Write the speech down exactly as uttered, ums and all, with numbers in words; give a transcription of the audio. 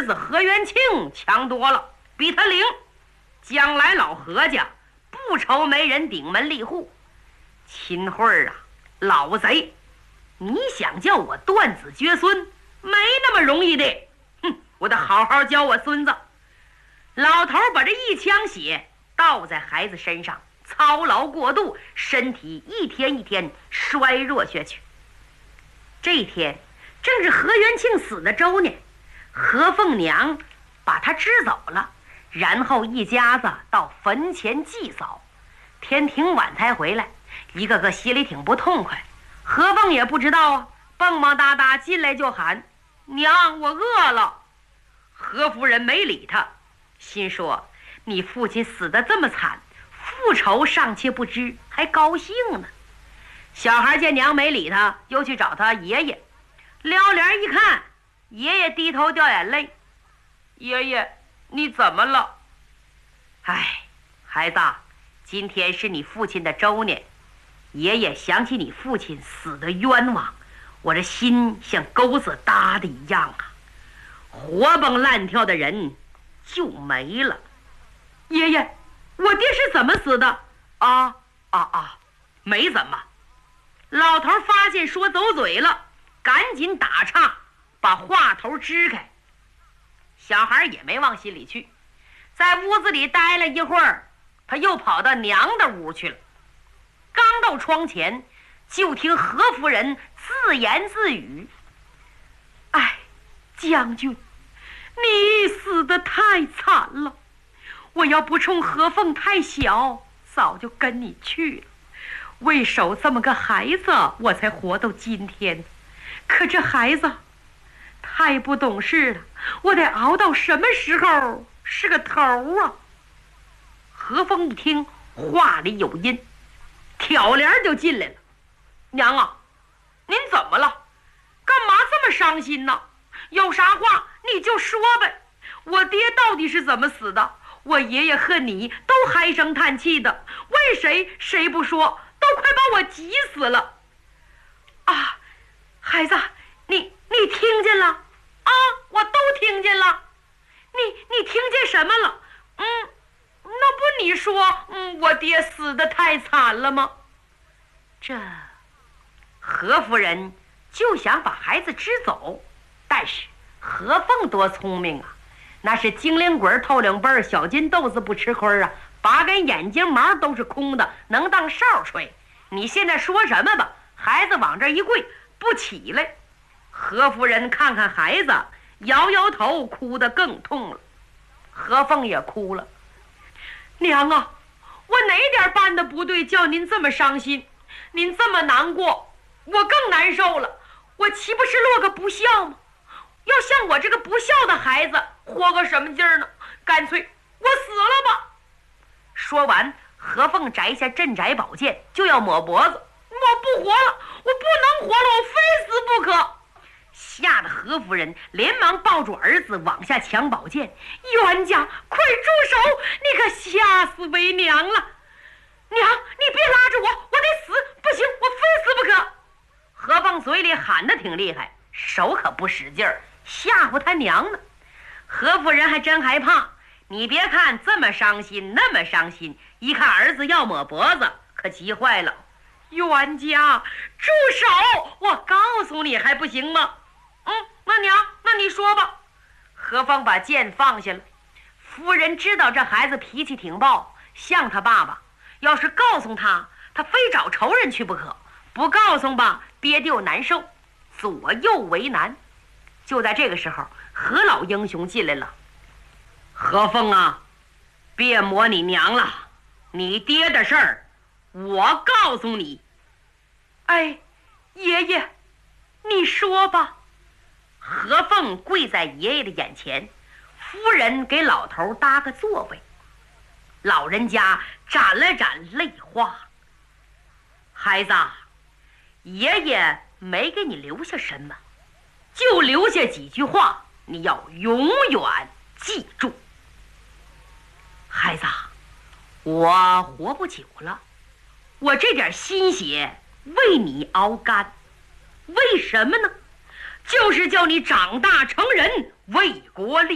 子何元庆强多了，比他灵。将来老何家不愁没人顶门立户。秦桧儿啊，老贼，你想叫我断子绝孙，没那么容易的。哼，我得好好教我孙子。老头把这一腔血倒在孩子身上，操劳过度，身体一天一天衰弱下去。这天正是何元庆死的周年，何凤娘把他支走了，然后一家子到坟前祭扫，天挺晚才回来，一个个心里挺不痛快。何凤也不知道啊，蹦蹦哒哒进来就喊：“娘，我饿了。”何夫人没理他，心说：“你父亲死得这么惨，复仇尚且不知，还高兴呢。”小孩见娘没理他，又去找他爷爷。撩帘一看，爷爷低头掉眼泪：“爷爷，你怎么了？”“哎，孩子，今天是你父亲的周年，爷爷想起你父亲死的冤枉，我这心像钩子搭的一样啊，活蹦乱跳的人就没了。”“爷爷，我爹是怎么死的？”“啊啊啊，没怎么。”老头发现说走嘴了，赶紧打岔，把话头支开。小孩也没往心里去，在屋子里待了一会儿，他又跑到娘的屋去了。刚到窗前，就听何夫人自言自语：“哎，将军，你死得太惨了，我要不冲何凤太小，早就跟你去了。为守这么个孩子，我才活到今天。可这孩子太不懂事了，我得熬到什么时候是个头啊？”何凤一听话里有音，挑帘就进来了。“娘啊，您怎么了？干嘛这么伤心呢？有啥话你就说呗。我爹到底是怎么死的？我爷爷和你都唉声叹气的，为谁谁不说，都快把我急死了。”“啊，孩子，你你听见了？啊，我都听见了。你你听见什么了？嗯，那不你说，嗯，我爹死得太惨了吗？”这何夫人就想把孩子支走，但是何凤多聪明啊，那是精灵鬼透灵辈，小金豆子不吃亏啊，八根眼睛毛都是空的，能当哨吹。你现在说什么吧？孩子往这一跪，不起来。何夫人看看孩子，摇摇头，哭得更痛了。何凤也哭了：“娘啊，我哪点办的不对，叫您这么伤心？您这么难过，我更难受了。我岂不是落个不孝吗？要像我这个不孝的孩子，活个什么劲儿呢？干脆我死了吧。”说完，何凤摘下镇宅宝剑，就要抹脖子。“我不活了，我不能活了，我非死不可！”吓得何夫人连忙抱住儿子往下抢宝剑。“冤家，快住手！你可吓死为娘了！娘，你别拉着我，我得死！不行，我非死不可！”何凤嘴里喊得挺厉害，手可不使劲儿，吓唬他娘呢。何夫人还真害怕，你别看这么伤心，那么伤心，一看儿子要抹脖子，可急坏了。“冤家，住手！我告诉你还不行吗？”“嗯，那娘，那你说吧。”何凤把剑放下了。夫人知道这孩子脾气挺暴，像他爸爸，要是告诉他，他非找仇人去不可；不告诉吧，憋得又难受，左右为难。就在这个时候，何老英雄进来了。“何凤啊，别磨你娘了，你爹的事儿我告诉你。”“哎，爷爷，你说吧。”何凤跪在爷爷的眼前，夫人给老头搭个座位。老人家斩了斩泪花：“孩子，爷爷没给你留下什么，就留下几句话，你要永远记住。孩子，我活不久了，我这点心血为你熬干，为什么呢？就是叫你长大成人，为国立